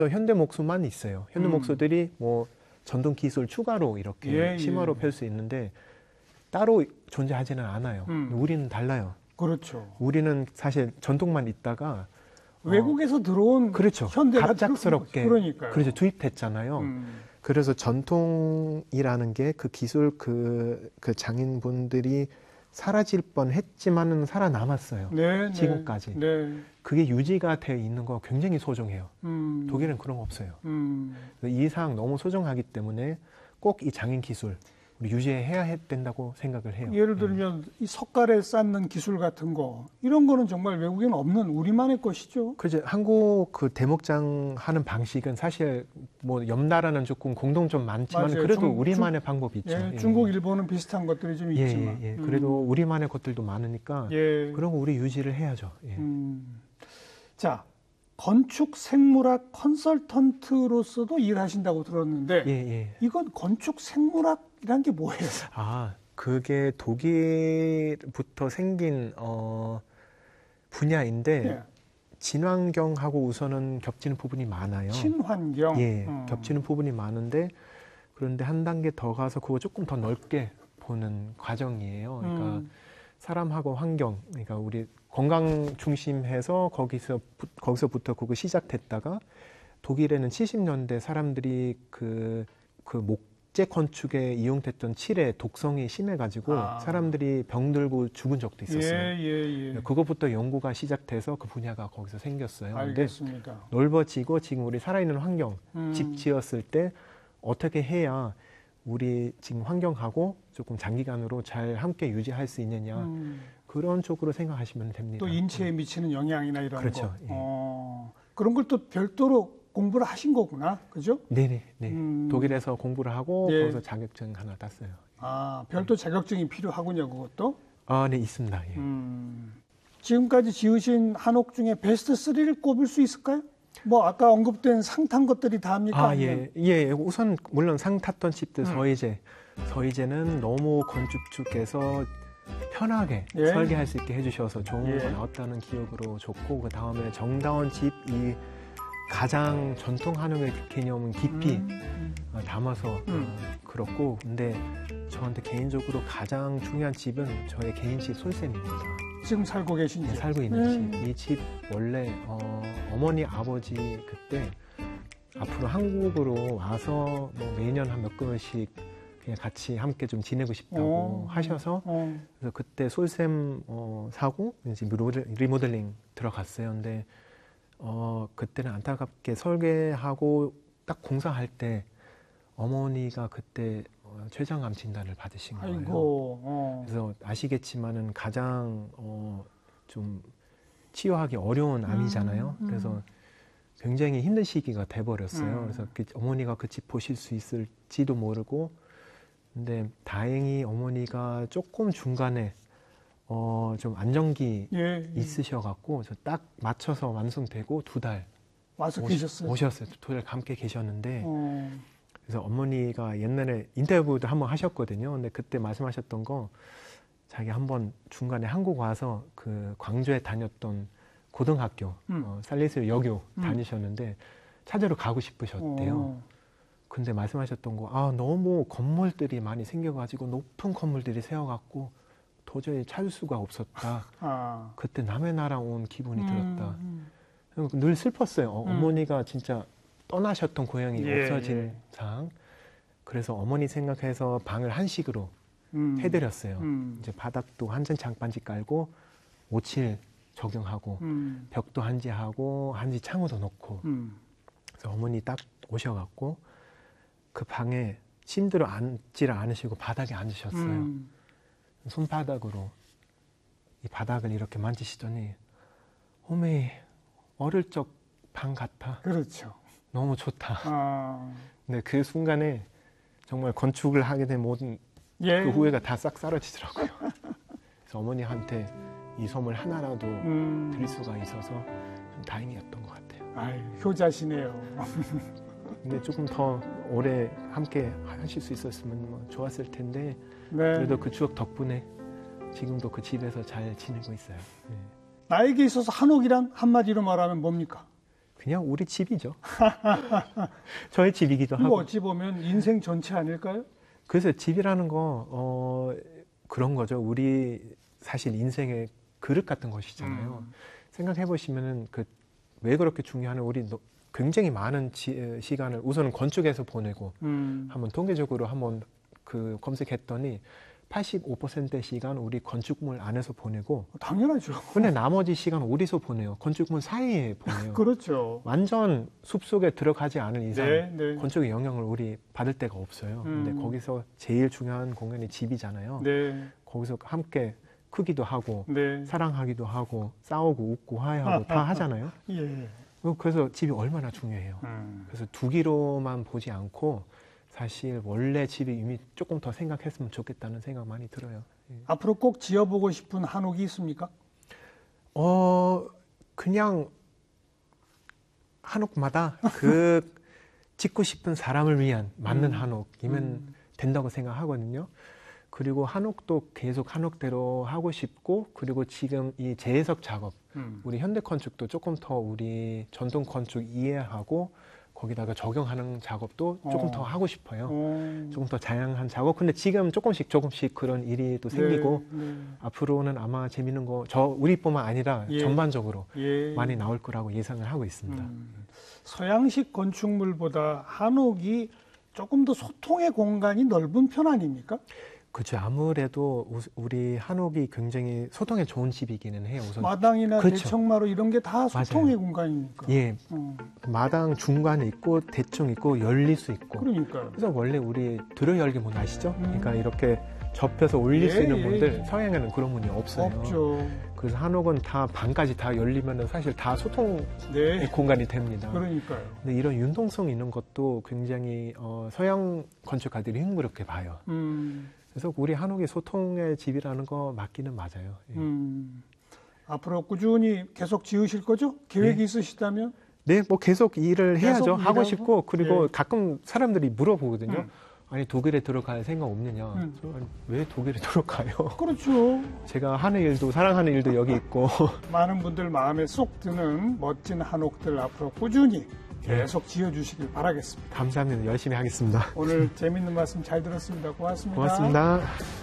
현대목수만 있어요. 현대목수들이 뭐 전동 기술 추가로 이렇게 심화로 펼 수 있는데 따로 존재하지는 않아요. 우리는 달라요. 그렇죠. 우리는 사실 전통만 있다가 외국에서 들어온 그렇죠. 현대가 갑작스럽게 그렇죠. 투입됐잖아요. 그래서 전통이라는 게 그 기술 그 장인분들이 사라질 뻔했지만은 살아남았어요. 네, 지금까지. 네. 그게 유지가 되어 있는 거 굉장히 소중해요. 독일은 그런 거 없어요. 이 이상 너무 소중하기 때문에 꼭 이 장인 기술 우리 유지해야 된다고 생각을 해요. 예를 들면 이 석가래 쌓는 기술 같은 거 이런 거는 정말 외국에는 없는 우리만의 것이죠. 그죠. 한국 그 대목장 하는 방식은 사실 뭐 옆 나라는 조금 공통점 많지만 맞아요. 그래도 우리만의 방법이 있죠. 예, 중국, 일본은 비슷한 것들이 좀 있지만. 그래도 우리만의 것들도 많으니까 그런 거 우리 유지를 해야죠. 자, 건축 생물학 컨설턴트로서도 일하신다고 들었는데 이건 건축 생물학이란 게 뭐예요? 아, 그게 독일부터 생긴 분야인데 친환경하고 우선은 겹치는 부분이 많아요. 친환경? 겹치는 부분이 많은데 그런데 한 단계 더 가서 그거 조금 더 넓게 보는 과정이에요. 그러니까 사람하고 환경, 그러니까 우리 건강 중심해서 거기서부터 그거 시작됐다가 독일에는 70년대 사람들이 그 목재 건축에 이용됐던 칠의 독성이 심해가지고 사람들이 병들고 죽은 적도 있었어요. 그것부터 연구가 시작돼서 그 분야가 거기서 생겼어요. 알겠습니다. 근데 넓어지고 지금 우리 살아있는 환경, 집 지었을 때 어떻게 해야 우리 지금 환경하고 조금 장기간으로 잘 함께 유지할 수 있느냐 그런 쪽으로 생각하시면 됩니다. 또 인체에 미치는 영향이나 이런 그렇죠. 거. 그런 걸 또 별도로 공부를 하신 거구나, 그죠? 네네. 독일에서 공부를 하고 거기서 자격증 하나 땄어요. 아, 별도 자격증이 필요하군요, 그것도? 아, 네, 있습니다. 지금까지 지으신 한옥 중에 베스트 3를 꼽을 수 있을까요? 뭐 아까 언급된 상 탄 것들이 다 합니까? 아, 우선 물론 상 탔던 집들 서희제는 너무 건축 쪽에서 편하게 설계할 수 있게 해주셔서 좋은 거 나왔다는 기억으로 좋고 그 다음에 정다운 집이 가장 전통 한옥의 개념은 깊이 담아서 그렇고 근데 저한테 개인적으로 가장 중요한 집은 저의 개인집 솔샘입니다. 지금 살고 계신 집? 살고 있는 집. 이 집 원래 어머니 아버지 그때 앞으로 한국으로 와서 뭐 매년 한 몇 개월씩 그냥 같이 함께 좀 지내고 싶다고 하셔서 그래서 그때 솔샘 사고 이제 리모델링 들어갔어요. 근데 그때는 안타깝게 설계하고 딱 공사할 때 어머니가 그때 췌장암 진단을 받으신 거예요. 아이고, 그래서 아시겠지만은 가장 좀 치유하기 어려운 암이잖아요. 그래서 굉장히 힘든 시기가 돼버렸어요. 그래서 어머니가 그 집 보실 수 있을지도 모르고 근데 다행히 어머니가 조금 중간에 좀 안정기 있으셔갖고 저 딱 맞춰서 완성되고 2달 와서 계셨어요. 오셨어요. 2달 함께 계셨는데 그래서 어머니가 옛날에 인터뷰도 한번 하셨거든요. 근데 그때 말씀하셨던 거 자기 한번 중간에 한국 와서 그 광주에 다녔던 고등학교 살리스 여교 다니셨는데 찾으러 가고 싶으셨대요. 근데 말씀하셨던 거 너무 건물들이 많이 생겨가지고 높은 건물들이 세워갖고 도저히 찾을 수가 없었다. 그때 남의 나라 온 기분이 들었다. 늘 슬펐어요. 어머니가 진짜 떠나셨던 고향이 없어진 상황. 그래서 어머니 생각해서 방을 한식으로 해드렸어요. 이제 바닥도 한전 장반지 깔고 오칠 적용하고 벽도 한지하고 한지 창호도 놓고. 그래서 어머니 딱 오셔갖고 그 방에 침대로 앉지를 않으시고 바닥에 앉으셨어요. 손바닥으로 이 바닥을 이렇게 만지시더니 어메 어릴 적 방 같아. 그렇죠. 너무 좋다. 근데 그 순간에 정말 건축을 하게 된 모든 그 후회가 다 싹 사라지더라고요. 그래서 어머니한테 이 선물 하나라도 드릴 수가 있어서 좀 다행이었던 것 같아요. 아유, 효자시네요. 근데 조금 더 오래 함께 하실 수 있었으면 뭐 좋았을 텐데 그래도 그 추억 덕분에 지금도 그 집에서 잘 지내고 있어요. 나에게 있어서 한옥이란 한마디로 말하면 뭡니까? 그냥 우리 집이죠. 저의 집이기도 뭐 하고. 어찌 보면 인생 전체 아닐까요? 그래서 집이라는 거 그런 거죠. 우리 사실 인생의 그릇 같은 것이잖아요. 생각해 보시면은 왜 그렇게 중요하는 우리 굉장히 많은 시간을 우선은 건축에서 보내고 한번 통계적으로 한번 검색했더니 85%의 시간 우리 건축물 안에서 보내고 당연하죠. 근데 나머지 시간 어디서 보내요? 건축물 사이에 보내요. 그렇죠. 완전 숲속에 들어가지 않은 이상 네. 건축의 영향을 우리 받을 데가 없어요. 근데 거기서 제일 중요한 공간이 집이잖아요. 네. 거기서 함께 크기도 하고 네. 사랑하기도 하고 싸우고 웃고 화해하고 다 하잖아요. 예. 그래서 집이 얼마나 중요해요. 그래서 두기로만 보지 않고 사실 원래 집이 이미 조금 더 생각했으면 좋겠다는 생각 많이 들어요. 앞으로 꼭 지어보고 싶은 한옥이 있습니까? 그냥 한옥마다 짓고 싶은 사람을 위한 맞는 한옥이면 된다고 생각하거든요. 그리고 한옥도 계속 한옥대로 하고 싶고, 그리고 지금 이 재해석 작업, 우리 현대 건축도 조금 더 우리 전통 건축 이해하고 거기다가 적용하는 작업도 조금 더 하고 싶어요. 조금 더 다양한 작업. 근데 지금 조금씩 그런 일이 또 생기고 앞으로는 아마 재밌는 거 우리뿐만 아니라 전반적으로 많이 나올 거라고 예상을 하고 있습니다. 서양식 건축물보다 한옥이 조금 더 소통의 공간이 넓은 편 아닙니까? 그렇죠. 아무래도 우리 한옥이 굉장히 소통에 좋은 집이기는 해요. 우선 마당이나 그렇죠. 대청마루 이런 게 다 소통의 맞아요. 공간이니까. 예, 마당 중간에 있고 대청 있고 열릴 수 있고. 그러니까요. 그래서 원래 우리 들어열기 문 아시죠? 그러니까 이렇게 접혀서 올릴 수 있는 문들 서양에는 그런 문이 없어요. 없죠. 그래서 한옥은 다 방까지 다 열리면은 사실 다 소통의 공간이 됩니다. 그러니까요. 근데 이런 융통성 있는 것도 굉장히 서양 건축가들이 흥미롭게 봐요. 그래서 우리 한옥이 소통의 집이라는 거 맞기는 맞아요. 예. 앞으로 꾸준히 계속 지으실 거죠? 계획이 있으시다면? 네, 뭐 계속 일을 해야죠. 계속 하고 일하고? 싶고, 그리고 가끔 사람들이 물어보거든요. 아니, 독일에 들어갈 생각 없느냐. 아니, 왜 독일에 들어가요? 그렇죠. 제가 하는 일도, 사랑하는 일도 여기 있고. 많은 분들 마음에 쏙 드는 멋진 한옥들 앞으로 꾸준히 계속 지어주시길 바라겠습니다. 감사합니다. 열심히 하겠습니다. 오늘 재밌는 말씀 잘 들었습니다. 고맙습니다. 고맙습니다.